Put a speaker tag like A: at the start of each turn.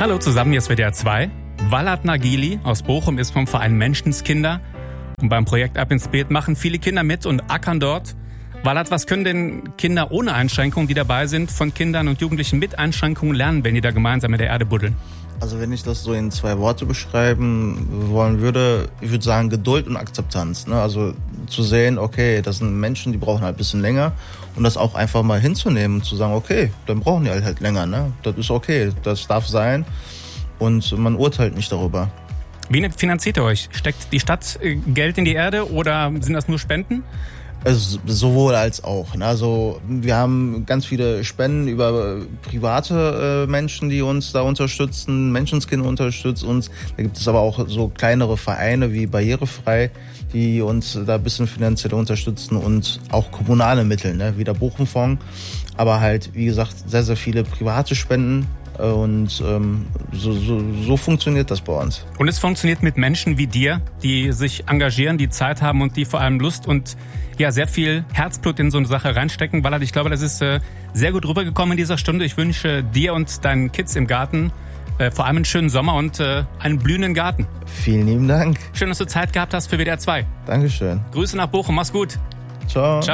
A: Hallo zusammen, hier ist WDR 2. Walad Nagili aus Bochum ist vom Verein Menschenskinder. Und beim Projekt Ab ins Beet machen viele Kinder mit und ackern dort. Walad, was können denn Kinder ohne Einschränkungen, die dabei sind, von Kindern und Jugendlichen mit Einschränkungen lernen, wenn die da gemeinsam in der Erde buddeln?
B: Also wenn ich das so in 2 Worte beschreiben wollen würde, ich würde sagen Geduld und Akzeptanz. Ne? Also zu sehen, okay, das sind Menschen, die brauchen halt ein bisschen länger. Und das auch einfach mal hinzunehmen und zu sagen, okay, dann brauchen die halt länger. Ne? Das ist okay, das darf sein. Und man urteilt nicht darüber.
A: Wie finanziert ihr euch? Steckt die Stadt Geld in die Erde oder sind das nur Spenden?
B: Also sowohl als auch. Also wir haben ganz viele Spenden über private Menschen, die uns da unterstützen. Menschenskinder unterstützt uns. Da gibt es aber auch so kleinere Vereine wie Barrierefrei, die uns da ein bisschen finanziell unterstützen und auch kommunale Mittel, ne? Wie der Bochum-Fonds. Aber halt, wie gesagt, sehr, sehr viele private Spenden. Und so funktioniert das bei uns. Und
A: es funktioniert mit Menschen wie dir, die sich engagieren, die Zeit haben und die vor allem Lust und ja sehr viel Herzblut in so eine Sache reinstecken. Walad, ich glaube, das ist sehr gut rübergekommen in dieser Stunde. Ich wünsche dir und deinen Kids im Garten vor allem einen schönen Sommer und einen blühenden Garten.
B: Vielen lieben Dank.
A: Schön, dass du Zeit gehabt hast für WDR 2.
B: Dankeschön.
A: Grüße nach Bochum, mach's gut.
B: Ciao.